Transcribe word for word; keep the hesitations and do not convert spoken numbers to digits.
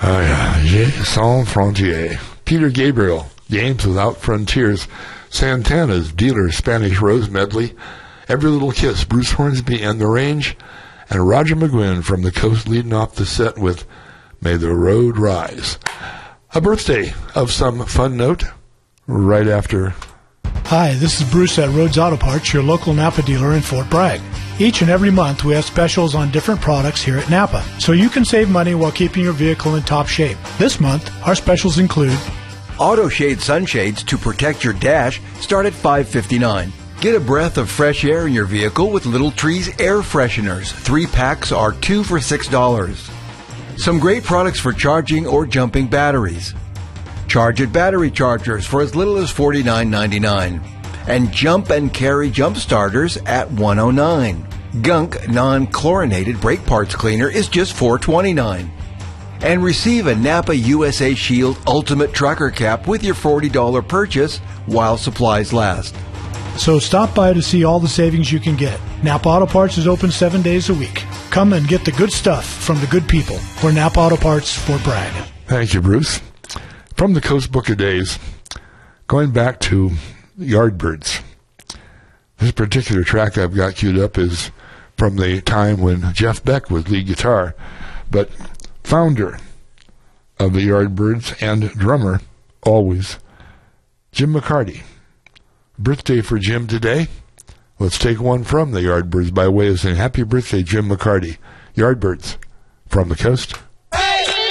Oh, yeah. Jeux Sans Frontières. Peter Gabriel, Games Without Frontiers. Santana's Dealer Spanish Rose Medley. Every Little Kiss, Bruce Hornsby and the Range. And Roger McGuinn from the Coast leading off the set with May the Road Rise. A birthday of some fun note right after. Hi, this is Bruce at Rhodes Auto Parts, your local Napa dealer in Fort Bragg. Each and every month we have specials on different products here at Napa, so you can save money while keeping your vehicle in top shape. This month, our specials include Auto Shade sunshades to protect your dash start at five fifty-nine. Get a breath of fresh air in your vehicle with Little Trees air fresheners. Three packs are two for six dollars. Some great products for charging or jumping batteries. Charge It battery chargers for as little as forty-nine ninety-nine. And Jump and Carry jump starters at one oh nine. Gunk non-chlorinated brake parts cleaner is just four twenty-nine. And receive a Napa U S A Shield Ultimate Trucker Cap with your forty dollars purchase while supplies last. So stop by to see all the savings you can get. Napa Auto Parts is open seven days a week. Come and get the good stuff from the good people. We're Napa Auto Parts, Fort Bragg. Thank you, Bruce. From the Coast Book of Days, going back to Yardbirds. This particular track I've got queued up is from the time when Jeff Beck was lead guitar, but founder of the Yardbirds and drummer, always, Jim McCarty. Birthday for Jim today. Let's take one from the Yardbirds by way of saying happy birthday, Jim McCarty. Yardbirds from the Coast.